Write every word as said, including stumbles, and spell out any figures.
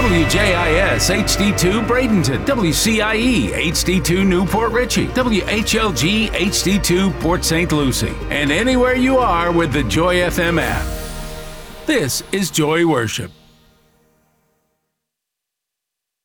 W J I S H D two Bradenton, W C I E H D two Newport Richey, W H L G H D two Port Saint Lucie, and anywhere you are with the Joy F M app. This is Joy Worship.